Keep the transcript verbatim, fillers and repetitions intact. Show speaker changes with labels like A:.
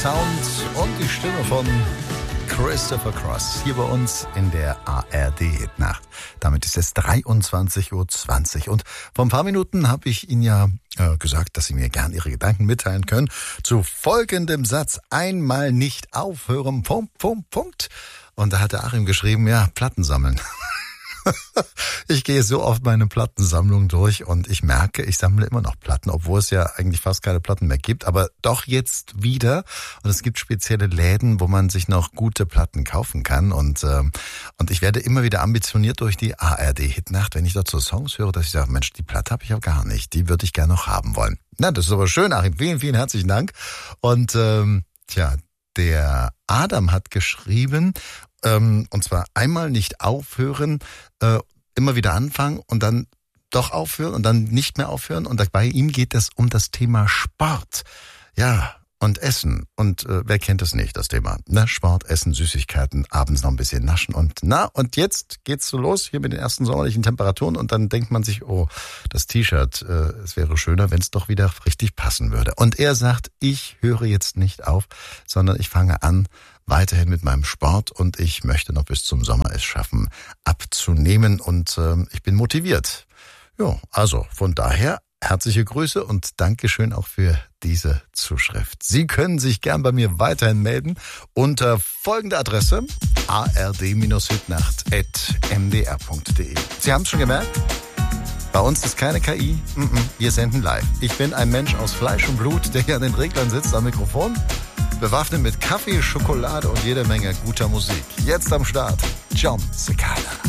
A: Sound und die Stimme von Christopher Cross hier bei uns in der A R D-Nacht. Damit ist es dreiundzwanzig Uhr zwanzig und vor ein paar Minuten habe ich Ihnen ja äh, gesagt, dass Sie mir gern Ihre Gedanken mitteilen können zu folgendem Satz: Einmal nicht aufhören, Punkt, Punkt, Punkt. Und da hat der Achim geschrieben, ja, Platten sammeln. Ich gehe so oft meine Plattensammlung durch und ich merke, ich sammle immer noch Platten, obwohl es ja eigentlich fast keine Platten mehr gibt, aber doch jetzt wieder. Und es gibt spezielle Läden, wo man sich noch gute Platten kaufen kann. Und äh, und ich werde immer wieder ambitioniert durch die A R D-Hitnacht, wenn ich dort so Songs höre, dass ich sage, Mensch, die Platte habe ich auch gar nicht, die würde ich gerne noch haben wollen. Na, das ist aber schön, Achim. Vielen, vielen herzlichen Dank. Und ähm, tja, der Adam hat geschrieben, ähm, und zwar einmal nicht aufhören, äh, immer wieder anfangen und dann doch aufhören und dann nicht mehr aufhören. Und bei ihm geht es um das Thema Sport. Ja, und Essen. Und äh, wer kennt es nicht, das Thema? Ne? Sport, Essen, Süßigkeiten, abends noch ein bisschen naschen. Und na, und jetzt geht's so los hier mit den ersten sommerlichen Temperaturen. Und dann denkt man sich, oh, das T-Shirt, äh, es wäre schöner, wenn es doch wieder richtig passen würde. Und er sagt, ich höre jetzt nicht auf, sondern ich fange an, weiterhin mit meinem Sport, und ich möchte noch bis zum Sommer es schaffen, abzunehmen, und äh, ich bin motiviert. Ja, also von daher herzliche Grüße und Dankeschön auch für diese Zuschrift. Sie können sich gern bei mir weiterhin melden unter folgender Adresse: a r d hitnacht at m d r punkt d e. Sie haben es schon gemerkt? Bei uns ist keine K I, wir senden live. Ich bin ein Mensch aus Fleisch und Blut, der hier an den Reglern sitzt am Mikrofon, bewaffnet mit Kaffee, Schokolade und jede Menge guter Musik. Jetzt am Start, John Cicala.